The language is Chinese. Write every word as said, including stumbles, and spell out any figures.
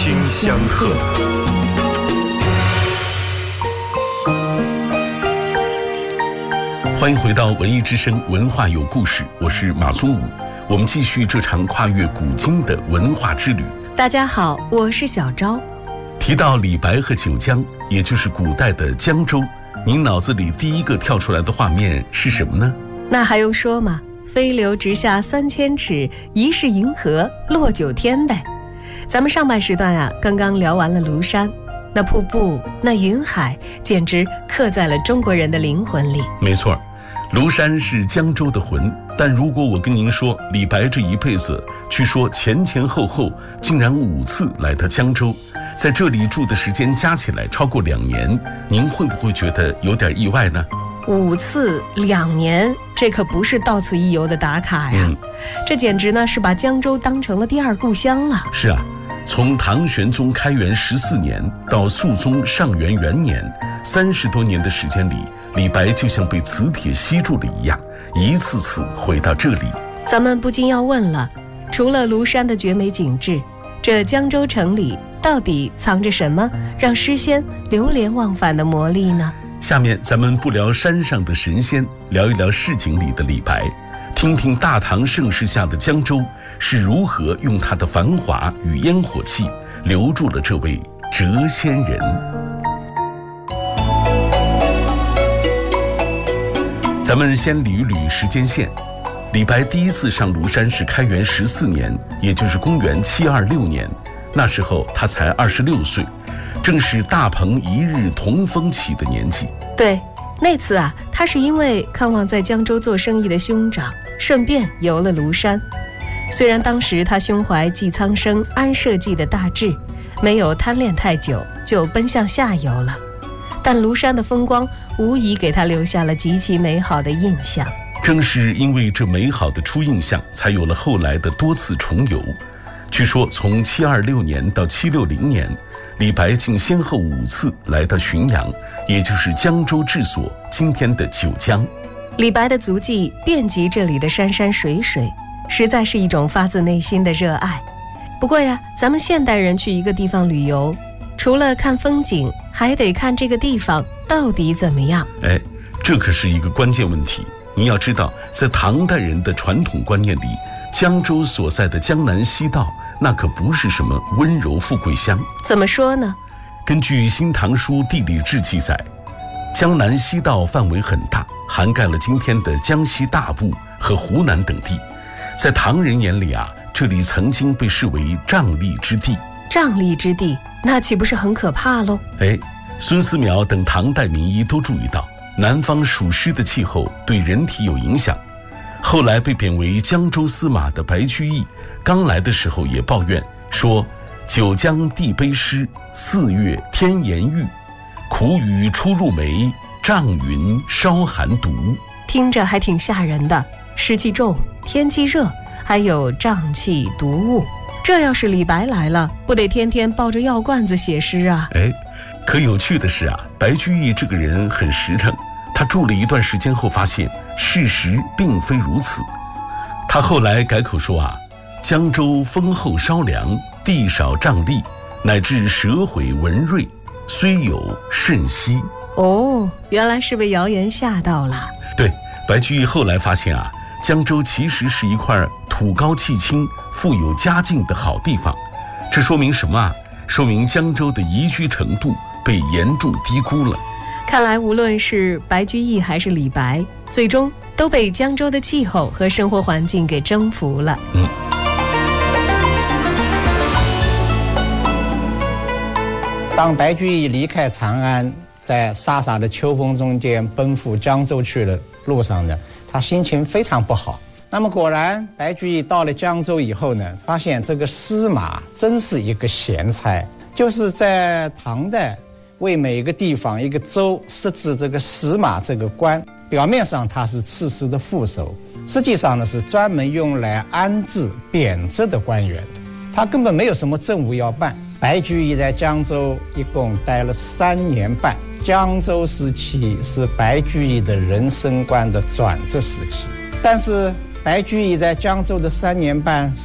清相和。 欢迎回到文艺之声文化有故事，我是马松武。我们继续这场跨越古今的文化之旅。 大家好，我是小昭。 提到李白和九江，也就是古代的江州，您脑子里第一个跳出来的画面是什么呢？ 那还用说吗？飞流直下三千尺，疑是银河落九天呗。咱们上半时段啊，刚刚聊完了庐山，那瀑布，那云海，简直刻在了中国人的灵魂里。 没错，庐山是江州的魂。但如果我跟您说，李白这一辈子，据说前前后后竟然五次来到江州，在这里住的时间加起来超过两年，您会不会觉得有点意外呢？ 五次两年，这可不是到此一游的打卡呀、嗯、这简直呢是把江州当成了第二故乡了。 是啊，从唐玄宗开元十四年到肃宗上元元年，三十多年的时间里，李白就像被磁铁吸住了一样，一次次回到这里。 咱们不禁要问了，除了庐山的绝美景致，这江州城里到底藏着什么让诗仙流连忘返的魔力呢？ 下面咱们不聊山上的神仙，聊一聊市井里的李白，听听大唐盛世下的江州是如何用它的繁华与烟火气留住了这位谪仙人。咱们先捋一捋时间线。李白第一次上庐山是开元十四年，也就是公元七二六年，那时候他才二十六岁，正是大鹏一日同风起的年纪。 对，那次啊，他是因为看望在江州做生意的兄长，顺便游了庐山。虽然当时他胸怀济苍生安社稷的大志，没有贪恋太久，就奔向下游了，但庐山的风光无疑给他留下了极其美好的印象。 正是因为这美好的初印象，才有了后来的多次重游。据说从七二六年到七六零年，李白竟先后五次来到浔阳，也就是江州治所今天的九江。 李白的足迹遍及这里的山山水水，实在是一种发自内心的热爱。不过呀，咱们现代人去一个地方旅游，除了看风景，还得看这个地方到底怎么样。 哎，这可是一个关键问题。您要知道，在唐代人的传统观念里，江州所在的江南西道，那可不是什么温柔富贵乡。 怎么说呢？ 根据《新唐书地理志》记载，江南西道范围很大，涵盖了今天的江西大部和湖南等地。在唐人眼里啊，这里曾经被视为瘴疠之地。 瘴疠之地，那岂不是很可怕喽？ 哎，孙思邈等唐代名医都注意到，南方属湿的气候对人体有影响。后来被贬为江州司马的白居易，刚来的时候也抱怨说：九江地卑湿，四月天炎郁，苦雨初入梅，瘴云烧寒毒。 听着还挺吓人的，湿气重，天气热，还有瘴气毒物。这要是李白来了，不得天天抱着药罐子写诗啊？ 哎，可有趣的是啊，白居易这个人很实诚，他住了一段时间后发现事实并非如此。他后来改口说啊，江州风后稍凉，地少瘴疠，乃至蛇毁蚊蚋，虽有甚稀。 哦，原来是被谣言吓到了。 对，白居易后来发现啊，江州其实是一块土高气清、富有佳境的好地方。这说明什么啊？说明江州的宜居程度被严重低估了。 看来无论是白居易还是李白，最终都被江州的气候和生活环境给征服了。嗯。 当白居易离开长安，在飒飒的秋风中间奔赴江州去的路上呢，他心情非常不好。那么果然，白居易到了江州以后呢，发现这个司马真是一个贤差，就是在唐代为每个地方一个州设置这个司马这个官，表面上他是刺史的副手，实际上呢是专门用来安置贬谪的官员的，他根本没有什么政务要办。白居易在江州一共待了三年半，江州时期是白居易的人生观的转折时期。但是白居易在江州的三年半